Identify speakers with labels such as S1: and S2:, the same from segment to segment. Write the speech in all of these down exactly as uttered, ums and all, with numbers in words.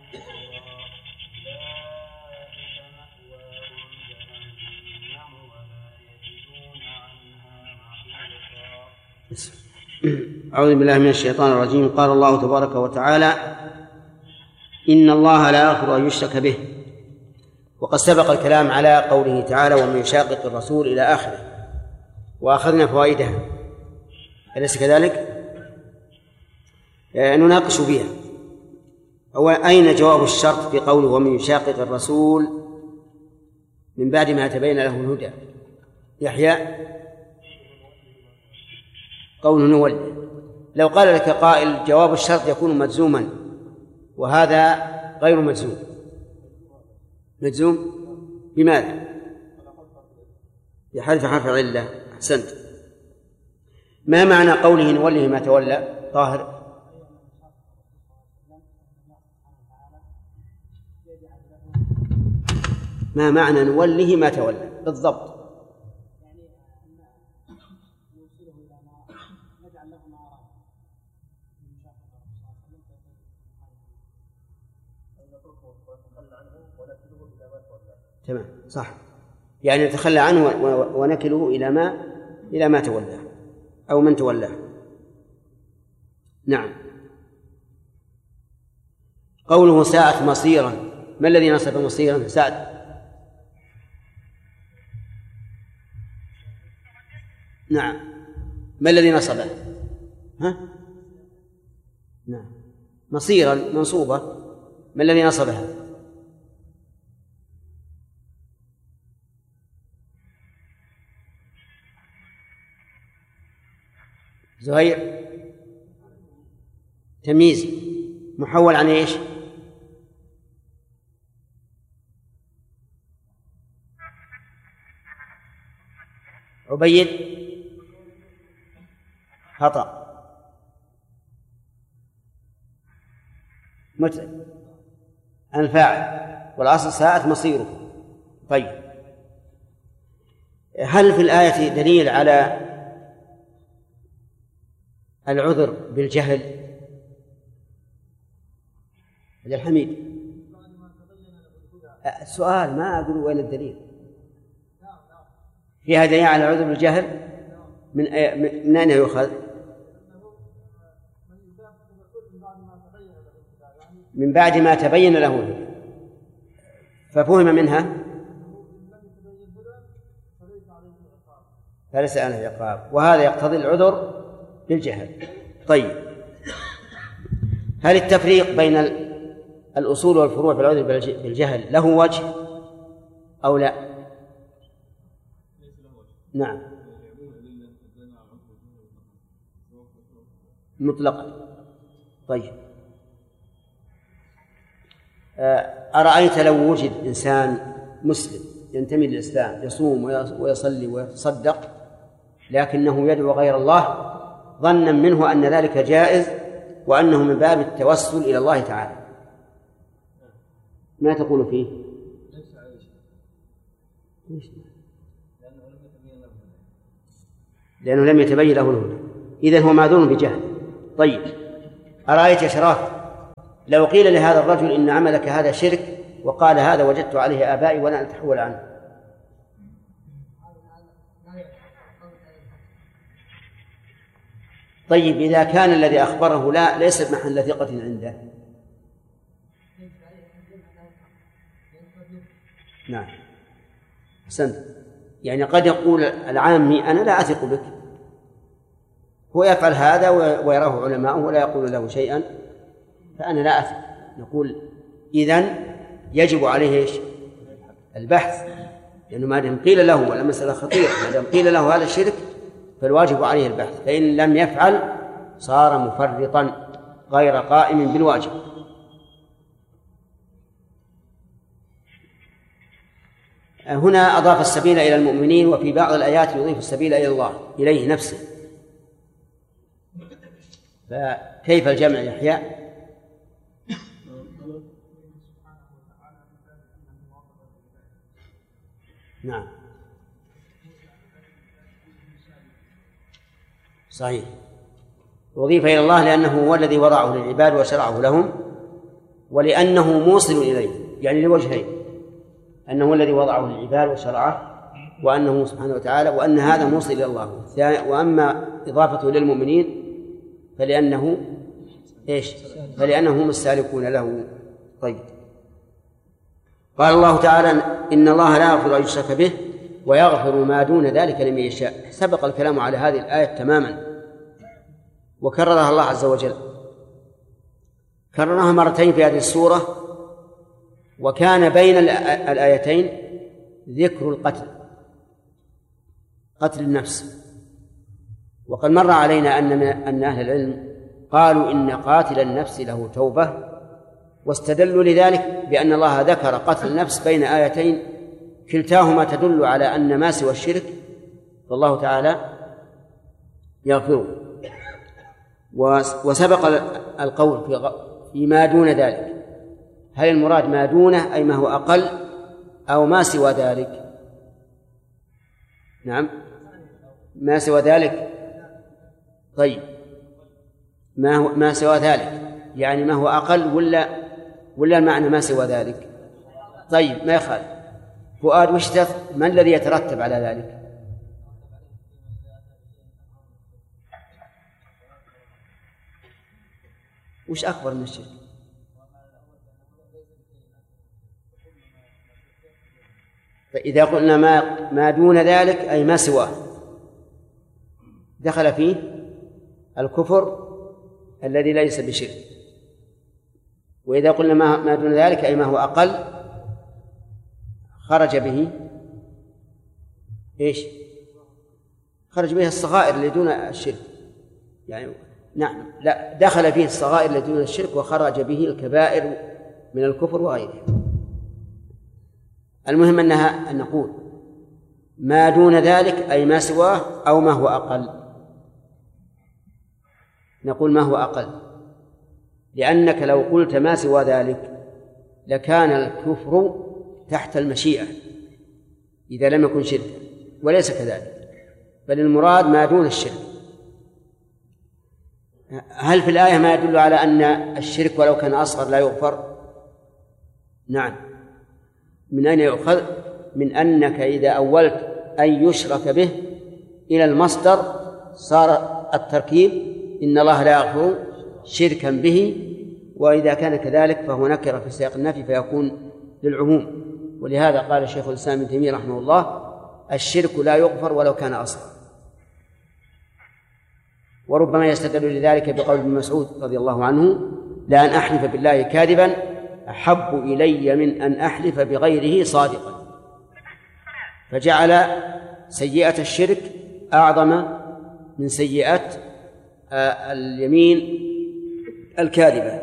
S1: أعوذ بالله من الشيطان الرجيم. قال الله تبارك وتعالى: إن الله لا يغفر أن يشرك به. وقد سبق الكلام على قوله تعالى: ومن يشاقق الرسول إلى آخره، وأخذنا فوائدها، أليس كذلك؟ نناقش بها. أولا، أين جواب الشرط في قوله ومن يشاقق الرسول من بعد ما تبين له الهدى؟ يحيى، قوله نولي. لو قال لك قائل جواب الشرط يكون مجزوما وهذا غير مجزوم، مجزوم بماذا؟ بحذف حرف علة. أحسنت. ما معنى قوله نوله ما تولى؟ طاهر. ما معنى نوله ما تولى بالضبط؟ تمام، صح، يعني نتخلى عنه ونكله إلى ما إلى ما تولاه أو من تولاه. نعم. قوله ساءت مصيرا، ما الذي نصب مصيرا؟ ساءت. نعم، ما الذي نصبه؟ ها؟ نعم، مصيرا منصوبة، ما الذي نصبها؟ زهير. تمييز محول عن ايش؟ عبيد. خطأ. متعب. الفاعل، والأصل ساءت مصيره. طيب، هل في الآية دليل على العذر بالجهل؟ عبد الحميد، السؤال ما أقول وين الدليل. فيها دليل على العذر بالجهل؟ من من أين يؤخذ؟ من بعد ما تبين له، ففهم منها فليس عليه عقاب، وهذا يقتضي العذر بالجهل. طيب، هل التفريق بين الأصول والفروع في العذر بالجهل له وجه أو لا؟ نعم، مطلقا. طيب، أرأيت لو وجد إنسان مسلم ينتمي للإسلام يصوم ويصلي ويتصدق لكنه يدعو غير الله ظنا منه أن ذلك جائز وأنه من باب التوسل إلى الله تعالى، ما تقول فيه؟ لأنه لم يتبين له الهدى، إذن هو معذور بجهل. طيب، أرأيت يا شراف لو قيل لهذا الرجل إن عملك هذا شرك وقال هذا وجدت عليه آبائي ولا أتحول عنه، طيب إذا كان الذي أخبره لا ليس محل ثقة عنده؟ نعم، أحسنت. يعني قد يقول العامي أنا لا أثق بك، هو يفعل هذا ويراه علماؤه ولا يقول له شيئا، فأنا لا أثق. نقول إذن يجب عليه إيش؟ البحث، لأنه ما دام قيل له، ولا مسألة خطيرة، ما دام قيل له هذا الشرك فالواجب عليه البحث، فإن لم يفعل صار مفرطا غير قائم بالواجب. هنا أضاف السبيل إلى المؤمنين، وفي بعض الآيات يضيف السبيل إلى الله إليه نفسه، فكيف الجمع يحيى؟ نعم، صحيح، وضيف إلى الله لأنه هو الذي وضعه للعباد وشرعه لهم، ولأنه موصل إليه، يعني لوجهين: أنه الذي وضعه للعباد وشرعه، وأنه سبحانه وتعالى، وأن هذا موصل إلى الله. وأما إضافته للمؤمنين فلأنه إيش؟ فلأنهم هم السالكون له. طيب، قال الله تعالى: إن الله لا يغفر أن يشرك به ويغفر ما دون ذلك لمن يشاء. سبق الكلام على هذه الآية تماما وكررها الله عز وجل، كررها مرتين في هذه السورة، وكان بين الآيتين ذكر القتل، قتل النفس. وقد مر علينا أن أن أهل العلم قالوا إن قاتل النفس له توبة، واستدلوا لذلك بأن الله ذكر قتل النفس بين آيتين كلتاهما تدل على أن ما سوى الشرك فالله تعالى يغفره. وسبق القول في ما دون ذلك، هل المراد ما دونه أي ما هو أقل أو ما سوى ذلك؟ نعم، ما سوى ذلك. طيب، ما هو ما سوى ذلك يعني ما هو أقل ولا ولا المعنى ما سوى ذلك؟ طيب، ما يخالف. فؤاد، وش ما الذي يترتب على ذلك؟ وش أكبر من الشرك؟ فإذا قلنا ما ما دون ذلك أي ما سواه، دخل فيه الكفر الذي ليس بشرك. وإذا قلنا ما ما دون ذلك أي ما هو أقل، خرج به إيش؟ خرج به الصغائر اللي دون الشرك، يعني نعم، لا، دخل فيه الصغائر اللي دون الشرك وخرج به الكبائر من الكفر وغيره. المهم أنها أن نقول ما دون ذلك أي ما سواه أو ما هو أقل. نقول ما هو أقل، لأنك لو قلت ما سوى ذلك لكان الكفر تحت المشيئة إذا لم يكن شركا، وليس كذلك، بل المراد ما دون الشرك. هل في الآية ما يدل على أن الشرك ولو كان أصغر لا يغفر؟ نعم. من أين يؤخذ؟ من أنك إذا أولت أن يشرك به إلى المصدر صار التركيب إن الله لا يغفر شركا به، وإذا كان كذلك فهو نكر في سياق النفي فيكون للعموم. ولهذا قال شيخ الإسلام ابن تيمية رحمه الله: الشرك لا يغفر ولو كان أصغر. وربما يستدل لذلك بقول ابن مسعود رضي الله عنه: لأن أحلف بالله كاذبا أحب إلي من أن أحلف بغيره صادقا. فجعل سيئة الشرك أعظم من سيئة اليمين الكاذبة.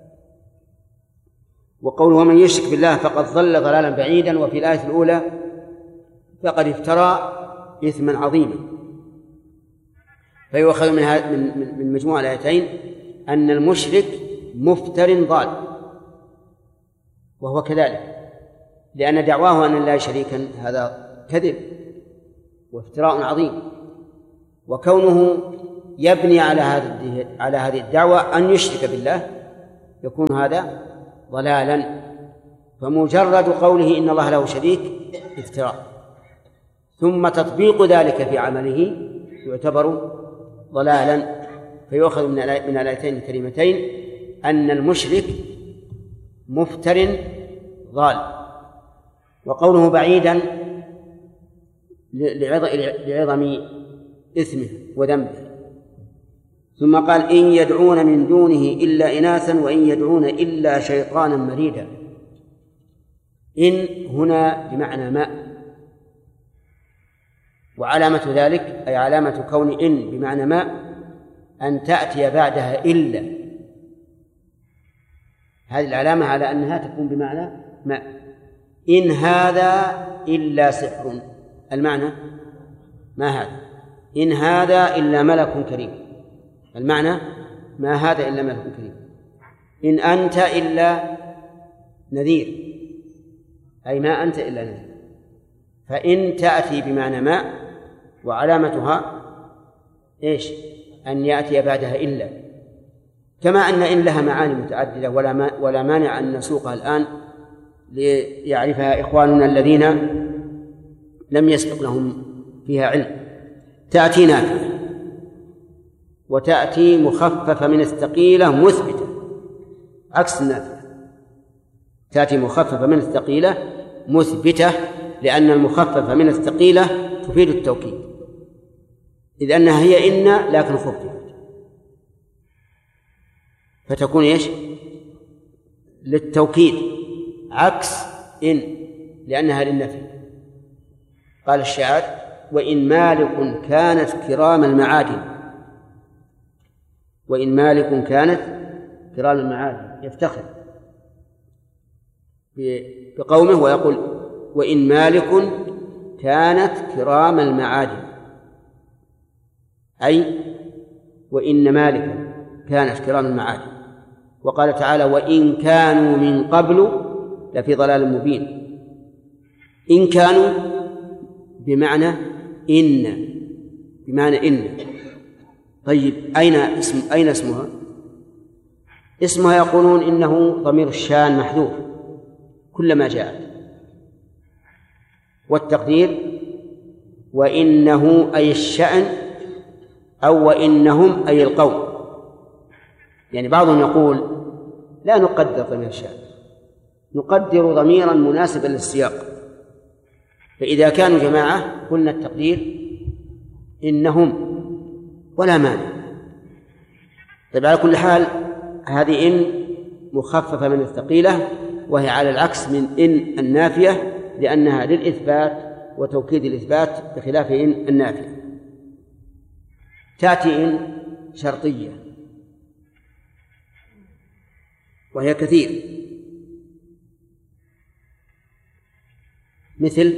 S1: وقوله: من يشرك بالله فقد ضل ضلالا بعيدا. وفي الآية الأولى: فقد افترى إثما عظيما. فيؤخذ من من مجموع الآيتين أن المشرك مفتر ضال، وهو كذلك، لأن دعواه أن لا شريكا هذا كذب وافتراء عظيم. وكونه يبني على هذه على هذه الدعوة أن يشرك بالله يكون هذا ضلالا. فمجرد قوله إن الله له شريك افتراء، ثم تطبيق ذلك في عمله يعتبر ضلالا. فيؤخذ من الآيتين الكريمتين أن المشرك مفتر ضال. وقوله بعيدا لعظم إثمه وذنبه. ثم قال: إن يدعون من دونه إلا إناثا وإن يدعون إلا شيطانا مريدا. إن هنا بمعنى ما، وعلامة ذلك أي علامة كون إن بمعنى ما أن تأتي بعدها إلا. هذه العلامة على أنها تكون بمعنى ما. إن هذا إلا سحر، المعنى ما هذا. إن هذا إلا ملك كريم، المعنى ما هذا إلا ملك كريم. إن أنت إلا نذير، أي ما أنت إلا نذير. فإن تأتي بمعنى ما، وعلامتها إيش؟ أن يأتي بعدها إلا. كما أن إن لها معاني متعددة ولا ما ولا مانع أن نسوقها الآن ليعرفها إخواننا الذين لم يسبق لهم فيها علم. تأتي نافية وتأتي مخففة من الثقيلة مثبتة، عكس النافية. تأتي مخففة من الثقيلة مثبتة، لأن المخففة من الثقيلة تفيد التوكيد، إذ أنها هي إن لكن خففت، فتكون إيش؟ للتوكيد، عكس إن لأنها للنفي. قال الشاعر: وإن مالك كانت كرام المعادن، وإن مالك كانت كرام المعادن، يفتخر بقومه ويقول: وإن مالك كانت كرام المعادن، أي وإن مالك كانت كرام المعادن. وقال تعالى: وإن كانوا من قبل لفي ضلال مبين. إن كانوا بمعنى إن، بمعنى إن. طيب أين اسم أين اسمها؟ اسمها يقولون إنه ضمير الشان محذوف كلما جاءت، والتقدير وإنه أي الشأن، أو وإنهم أي القوم. يعني بعضهم يقول: لا نقدر ضمير الشأن، نقدر ضميرا مناسبا للسياق. فإذا كانوا جماعة قلنا التقدير إنهم ولا مانع. طيب على كل حال هذه إن مخففة من الثقيلة، وهي على العكس من إن النافية، لأنها للإثبات وتوكيد الإثبات بخلاف إن النافية. تأتي إن شرطية وهي كثير، مثل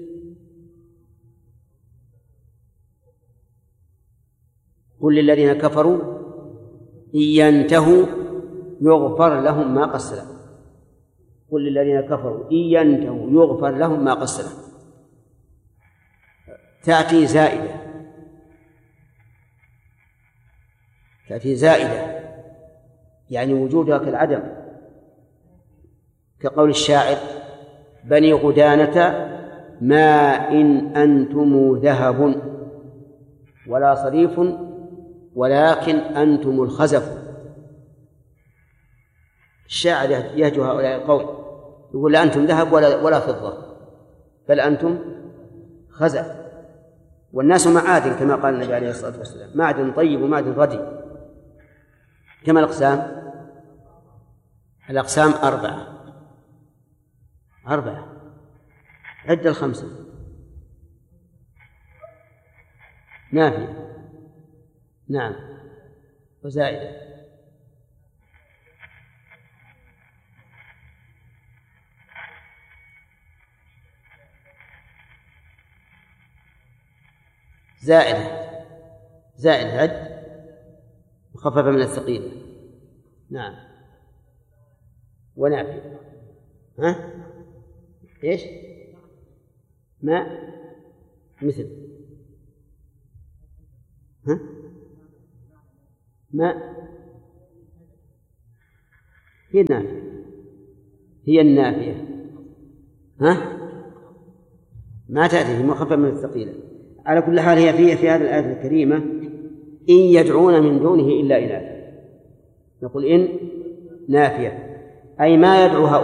S1: قل للذين كفروا إن ينتهوا يغفر لهم ما قد سلف. قل للذين كفروا إن ينتهوا يغفر لهم ما قد سلف. تأتي زائدة، تأتي زائدة يعني وجودها كالعدم، كقول الشاعر: بني غدانة ما إن أنتم ذهب ولا صريف ولكن أنتم الخزف. الشاعر يهجو هؤلاء القوم، يقول: لا أنتم ذهب ولا, ولا فضة، بل أنتم خزف. والناس معادن كما قال النبي عليه الصلاة والسلام: معدن طيب ومعدن ردي. كما الأقسام؟ الأقسام أربعة أربعة عد الخمسة: نافية، نعم، وزائدة. زائدة زائدة عد، مخففة من الثقيلة، نعم، ونافية. ها إيش؟ ماء مثل ها ماء هي النافية، هي النافية. ها ما تأتي في مخففة من الثقيلة. على كل حال هي في في هذه الآية الكريمة: إن يدعون من دونه إلا إناثا. نقول إن نافية أي ما يدعو هؤلاء